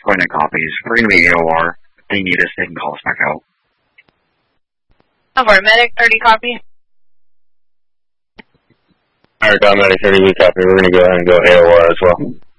29 copies. We're going to be AOR. If they need us, they can call us back out. Over, medic, 30 copy. Alright, medic, 30 we copy. We're going to go ahead and go AOR as well.